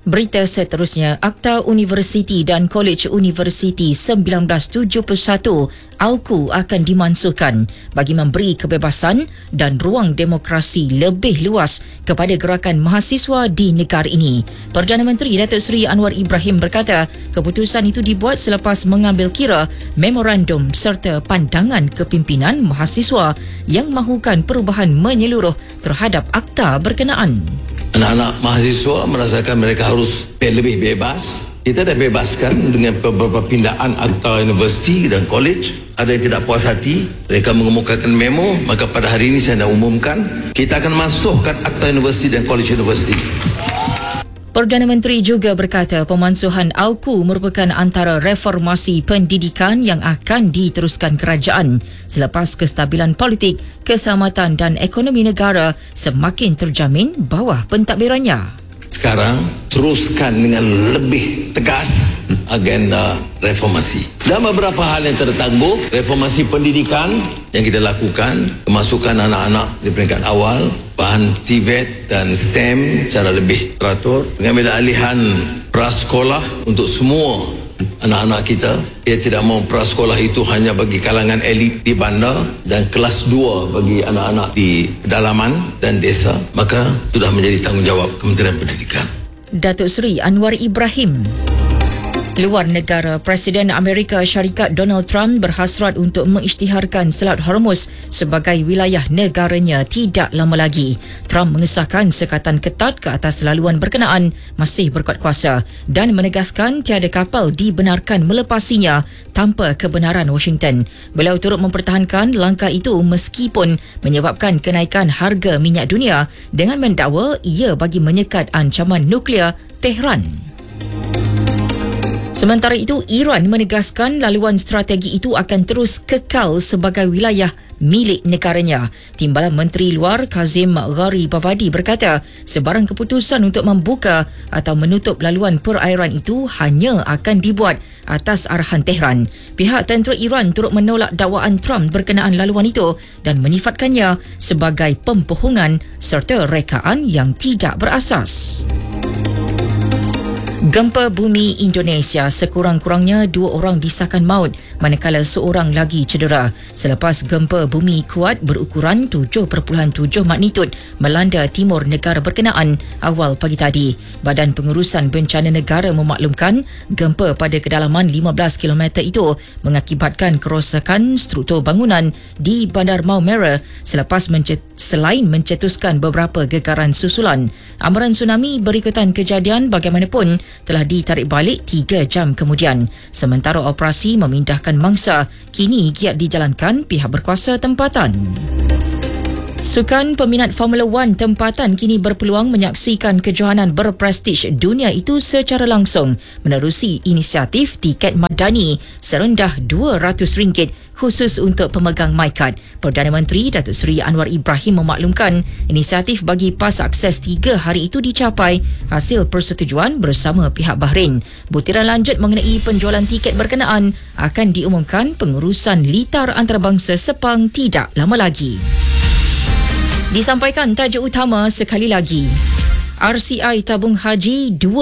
Berita seterusnya, Akta Universiti dan Kolej Universiti 1971 AUKU akan dimansuhkan bagi memberi kebebasan dan ruang demokrasi lebih luas kepada gerakan mahasiswa di negara ini. Perdana Menteri Datuk Seri Anwar Ibrahim berkata, keputusan itu dibuat selepas mengambil kira memorandum serta pandangan kepimpinan mahasiswa yang mahukan perubahan menyeluruh terhadap akta berkenaan. Anak-anak mahasiswa merasakan mereka harus lebih bebas. Kita dah bebaskan dengan beberapa pindaan akta universiti dan kolej. Ada yang tidak puas hati, mereka mengemukakan memo, maka pada hari ini saya nak umumkan, kita akan masukkan akta universiti dan kolej universiti. Perdana Menteri juga berkata pemansuhan AUKU merupakan antara reformasi pendidikan yang akan diteruskan kerajaan selepas kestabilan politik, keselamatan dan ekonomi negara semakin terjamin bawah pentadbirannya. Sekarang teruskan dengan lebih tegas agenda reformasi. Dan beberapa hal yang tertangguh, reformasi pendidikan yang kita lakukan, kemasukan anak-anak di peringkat awal, bahan TVET dan STEM secara lebih teratur, pengambilan alihan prasekolah untuk semua anak-anak kita. Dia tidak mahu prasekolah itu hanya bagi kalangan elit di bandar dan kelas 2 bagi anak-anak di pedalaman dan desa. Maka sudah menjadi tanggungjawab Kementerian Pendidikan. Datuk Seri Anwar Ibrahim. Luar negara, Presiden Amerika Syarikat Donald Trump berhasrat untuk mengisytiharkan Selat Hormuz sebagai wilayah negaranya tidak lama lagi. Trump mengesahkan sekatan ketat ke atas laluan berkenaan masih berkuat kuasa dan menegaskan tiada kapal dibenarkan melepasinya tanpa kebenaran Washington. Beliau turut mempertahankan langkah itu meskipun menyebabkan kenaikan harga minyak dunia dengan mendakwa ia bagi menyekat ancaman nuklear Tehran. Sementara itu, Iran menegaskan laluan strategi itu akan terus kekal sebagai wilayah milik negaranya. Timbalan Menteri Luar Kazim Gharibabadi berkata, sebarang keputusan untuk membuka atau menutup laluan perairan itu hanya akan dibuat atas arahan Tehran. Pihak tentera Iran turut menolak dakwaan Trump berkenaan laluan itu dan menyifatkannya sebagai pembohongan serta rekaan yang tidak berasas. Gempa bumi Indonesia, sekurang-kurangnya 2 orang disahkan maut manakala seorang lagi cedera selepas gempa bumi kuat berukuran 7.7 magnitud melanda timur negara berkenaan awal pagi tadi. Badan Pengurusan Bencana Negara memaklumkan gempa pada kedalaman 15 km itu mengakibatkan kerosakan struktur bangunan di Bandar Maumere selain mencetuskan beberapa gekaran susulan. Amaran tsunami berikutan kejadian bagaimanapun telah ditarik balik 3 jam kemudian. Sementara operasi memindahkan mangsa kini giat dijalankan pihak berkuasa tempatan. Sukan peminat Formula 1 tempatan kini berpeluang menyaksikan kejohanan berprestij dunia itu secara langsung menerusi inisiatif tiket madani serendah RM200 khusus untuk pemegang MyCard. Perdana Menteri Datuk Seri Anwar Ibrahim memaklumkan inisiatif bagi pas akses 3 hari itu dicapai hasil persetujuan bersama pihak Bahrain. Butiran lanjut mengenai penjualan tiket berkenaan akan diumumkan pengurusan litar antarabangsa Sepang tidak lama lagi. Disampaikan tajuk utama sekali lagi. RCI tabung haji 2